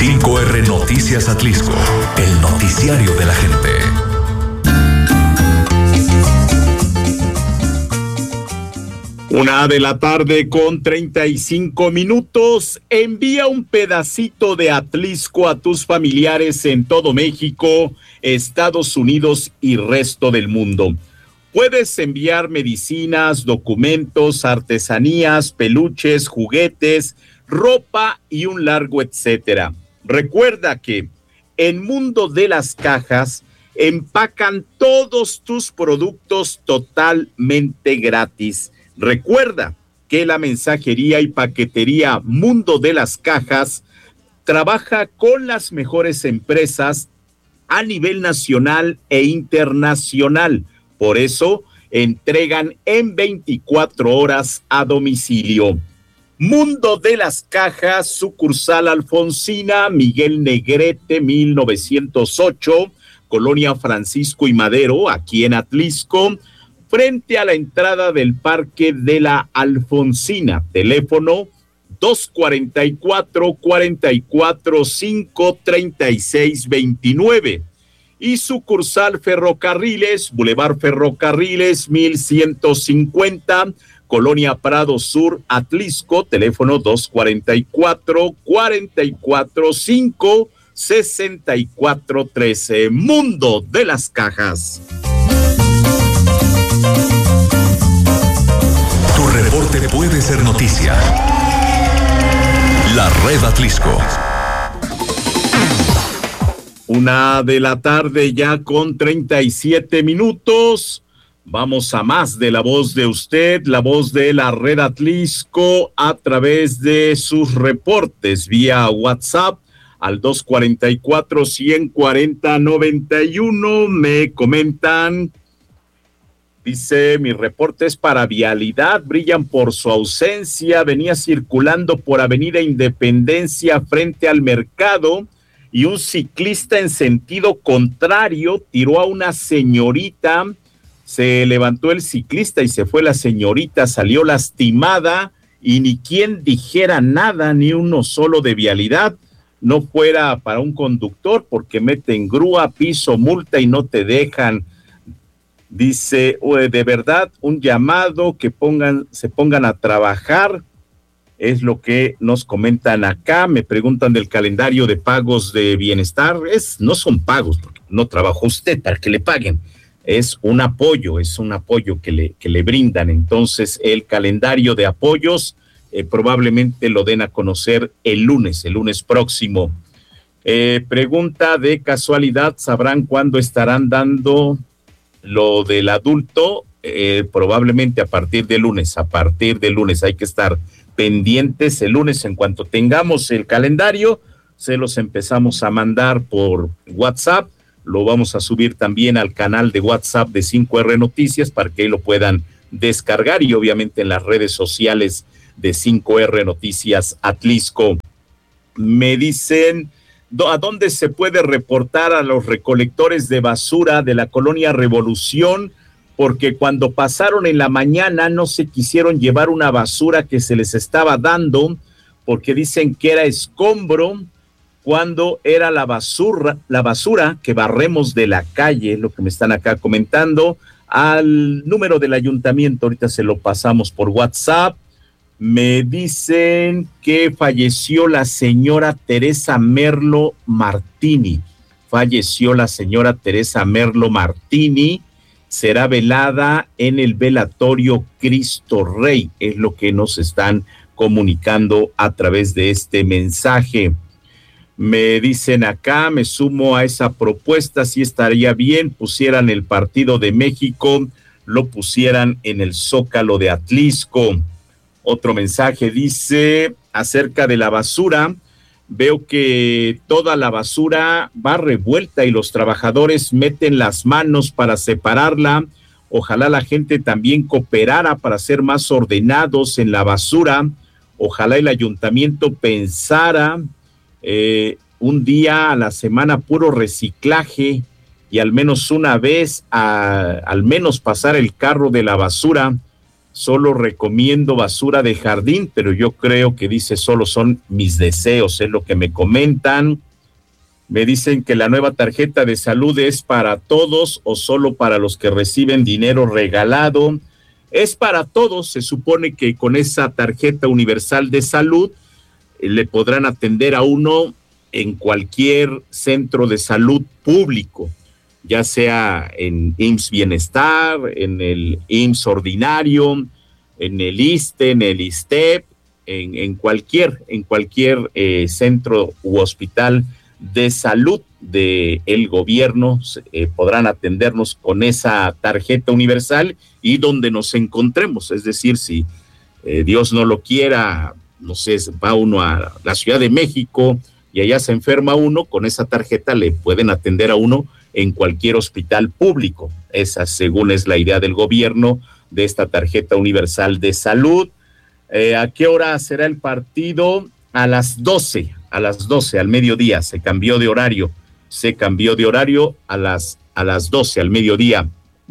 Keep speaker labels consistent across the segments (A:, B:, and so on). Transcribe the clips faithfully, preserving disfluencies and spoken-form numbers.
A: cinco erre Noticias Atlixco, el noticiario de la gente.
B: Una de la tarde con treinta y cinco minutos. Envía un pedacito de Atlixco a tus familiares en todo México, Estados Unidos y resto del mundo. Puedes enviar medicinas, documentos, artesanías, peluches, juguetes, ropa y un largo etcétera. Recuerda que en Mundo de las Cajas empacan todos tus productos totalmente gratis. Recuerda que la mensajería y paquetería Mundo de las Cajas trabaja con las mejores empresas a nivel nacional e internacional. Por eso entregan en veinticuatro horas a domicilio. Mundo de las Cajas, sucursal Alfonsina, Miguel Negrete, mil novecientos ocho, Colonia Francisco y Madero, aquí en Atlixco, frente a la entrada del Parque de la Alfonsina. Teléfono dos cuarenta y cuatro, cuarenta y cuatro, cinco, treinta y seis veintinueve. Y sucursal Ferrocarriles, Boulevard Ferrocarriles, mil ciento cincuenta, Colonia Prado Sur, Atlixco, teléfono dos cuarenta y cuatro, cuarenta y cuatro, cinco, sesenta y cuatro trece. Mundo de las Cajas.
A: Tu reporte puede ser noticia. La Red Atlixco.
B: Una de la tarde ya con treinta y siete minutos. Vamos a más de la voz de usted, la voz de la Red Atlixco a través de sus reportes vía WhatsApp al dos cuarenta y cuatro, ciento cuarenta, noventa y uno. Me comentan, dice, mi reporte es para vialidad, brillan por su ausencia. Venía circulando por Avenida Independencia frente al mercado y un ciclista en sentido contrario tiró a una señorita. Se levantó el ciclista y se fue la señorita, salió lastimada y ni quien dijera nada, ni uno solo de vialidad. No fuera para un conductor porque meten grúa, piso, multa y no te dejan. Dice, de verdad, un llamado que pongan, se pongan a trabajar. Es lo que nos comentan acá. Me preguntan del calendario de pagos de bienestar. Es, no son pagos, porque no trabajó usted para que le paguen. Es un apoyo, es un apoyo que le, que le brindan. Entonces, el calendario de apoyos eh, probablemente lo den a conocer el lunes, el lunes próximo. Eh, pregunta de casualidad, ¿sabrán cuándo estarán dando lo del adulto? Eh, probablemente a partir de lunes, a partir de lunes. Hay que estar pendientes el lunes. En cuanto tengamos el calendario, se los empezamos a mandar por WhatsApp. Lo vamos a subir también al canal de WhatsApp de cinco erre Noticias para que lo puedan descargar y obviamente en las redes sociales de cinco erre Noticias Atlixco. Me dicen, ¿a dónde se puede reportar a los recolectores de basura de la colonia Revolución? Porque cuando pasaron en la mañana no se quisieron llevar una basura que se les estaba dando porque dicen que era escombro, cuando era la basura, la basura que barremos de la calle, lo que me están acá comentando, al número del ayuntamiento, ahorita se lo pasamos por WhatsApp. Me dicen que falleció la señora Teresa Merlo Martini, falleció la señora Teresa Merlo Martini, será velada en el velatorio Cristo Rey, es lo que nos están comunicando a través de este mensaje. Me dicen acá, me sumo a esa propuesta, si estaría bien, pusieran el Partido de México, lo pusieran en el Zócalo de Atlixco. Otro mensaje dice, acerca de la basura, veo que toda la basura va revuelta y los trabajadores meten las manos para separarla. Ojalá la gente también cooperara para ser más ordenados en la basura. Ojalá el ayuntamiento pensara Eh, un día a la semana puro reciclaje y al menos una vez a, al menos pasar el carro de la basura solo recomiendo basura de jardín, pero yo creo que dice solo son mis deseos, es lo que me comentan. Me dicen que la nueva tarjeta de salud es para todos o solo para los que reciben dinero regalado. Es para todos, se supone que con esa tarjeta universal de salud eh, le podrán atender a uno en cualquier centro de salud público, ya sea en I M S S Bienestar, en el I M S S ordinario, en el ISSSTE, en el ISSSTEP, en, en cualquier, en cualquier eh, centro u hospital de salud del gobierno, eh, podrán atendernos con esa tarjeta universal y donde nos encontremos. Es decir, si eh, Dios no lo quiera, no sé, va uno a la Ciudad de México y allá se enferma uno, con esa tarjeta le pueden atender a uno en cualquier hospital público. Esa, según es la idea del gobierno de esta tarjeta universal de salud. Eh, ¿A qué hora será el partido? A las doce, a las doce, al mediodía. Se cambió de horario, se cambió de horario a las, a las doce, al mediodía.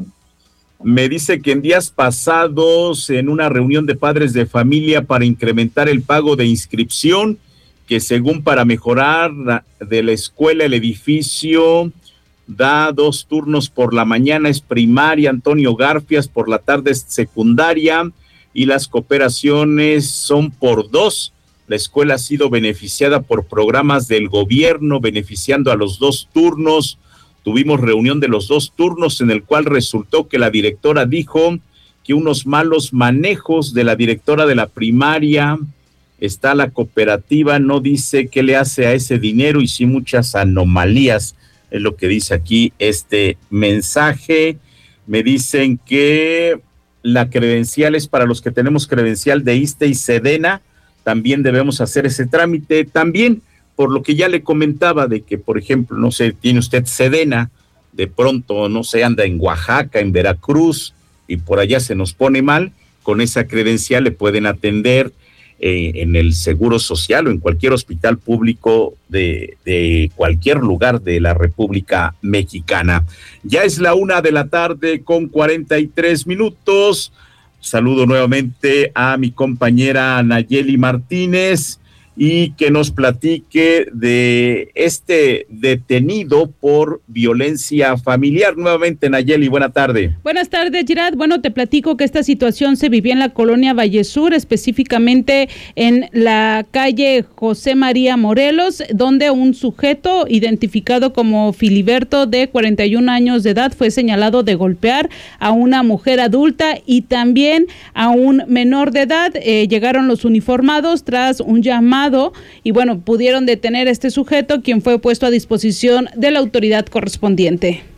B: Me dice que en días pasados, en una reunión de padres de familia para incrementar el pago de inscripción, que según para mejorar la, de la escuela, el edificio da dos turnos por la mañana, es primaria, Antonio Garfias, por la tarde es secundaria, y las cooperaciones son por dos. La escuela ha sido beneficiada por programas del gobierno, beneficiando a los dos turnos. Tuvimos reunión de los dos turnos en el cual resultó que la directora dijo que unos malos manejos de la directora de la primaria, está la cooperativa, no dice qué le hace a ese dinero y sí muchas anomalías, es lo que dice aquí este mensaje. Me dicen que la credencial es para los que tenemos credencial de ISSSTE y SEDENA, también debemos hacer ese trámite, también por lo que ya le comentaba de que, por ejemplo, no sé, tiene usted SEDENA, de pronto, no sé, anda en Oaxaca, en Veracruz, y por allá se nos pone mal, con esa credencial le pueden atender eh, en el Seguro Social o en cualquier hospital público de, de cualquier lugar de la República Mexicana. Ya es la una de la tarde con cuarenta y tres minutos. Saludo nuevamente a mi compañera Nayeli Martínez y que nos platique de este detenido por violencia familiar. Nuevamente, Nayeli, buena tarde.
C: Buenas tardes, Girad. Bueno, te platico que esta situación se vivía en la colonia Vallesur, específicamente en la calle José María Morelos, donde un sujeto identificado como Filiberto, de cuarenta y un años de edad, fue señalado de golpear a una mujer adulta y también a un menor de edad. Eh, llegaron los uniformados tras un llamado y bueno, pudieron detener a este sujeto, quien fue puesto a disposición de la autoridad correspondiente.